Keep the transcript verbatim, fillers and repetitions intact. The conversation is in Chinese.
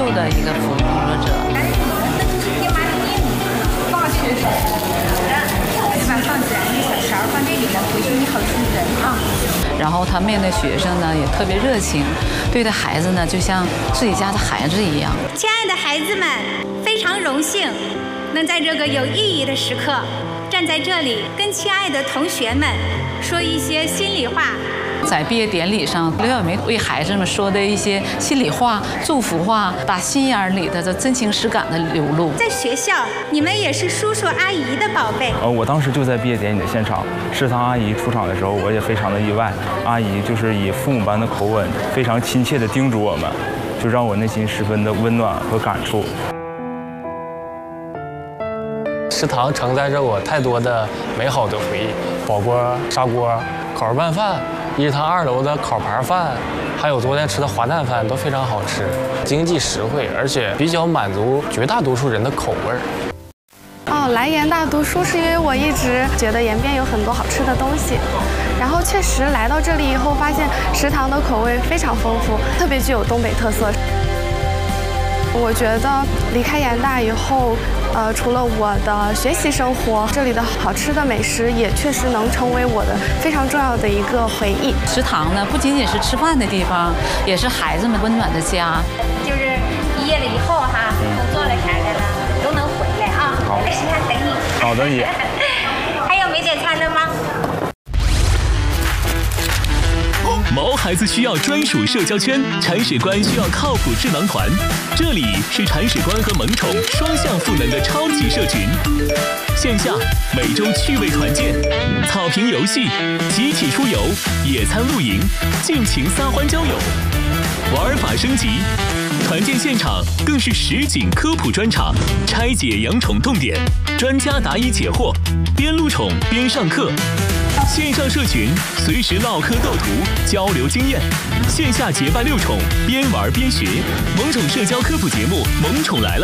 秀的一个服务工作者。 把放自然的小勺放这里呢，回去你好出人啊。 然后他面对学生呢也特别热情，对待孩子呢就像自己家的孩子一样。 亲爱的孩子们，非常荣幸能在这个有意义的时刻站在这里，跟亲爱的同学们说一些心里话。 在毕业典礼上，刘晓梅为孩子们说的一些心里话、祝福话，打心眼里的这真情实感的流露。 在学校，你们也是叔叔阿姨的宝贝。 呃，我当时就在毕业典礼的现场，食堂阿姨出场的时候，我也非常的意外。阿姨就是以父母般的口吻，非常亲切地叮嘱我们，就让我内心十分的温暖和感触。 食堂承载着我太多的美好的回忆，火锅、砂锅、烤肉拌饭。一食堂二楼的烤盘饭，还有昨天吃的滑蛋饭都非常好吃，经济实惠，而且比较满足绝大多数人的口味儿。 哦，来延大读书是因为我一直觉得延边有很多好吃的东西，然后确实来到这里以后，发现食堂的口味非常丰富，特别具有东北特色。我觉得离开延大以后，呃，除了我的学习生活，这里的好吃的美食也确实能成为我的非常重要的一个回忆。 食堂呢，不仅仅是吃饭的地方，也是孩子们温暖的家。 就是毕业了以后哈，工作了啥的了，都能回来啊。 好， 在食堂等你。 好的，姐。 还有没点餐的吗？ 毛孩子需要专属社交圈，铲屎官需要靠谱智囊团。这里是铲屎官和萌宠双向赋能的超级社群。线下每周趣味团建、草坪游戏、集体出游、野餐露营、尽情撒欢交友，玩法升级。团建现场更是实景科普专场，拆解养宠痛点，专家答疑解惑，边录宠边上课。线上社群随时唠嗑斗图交流经验，线下结伴遛宠边玩边学。萌宠社交科普节目《萌宠来了》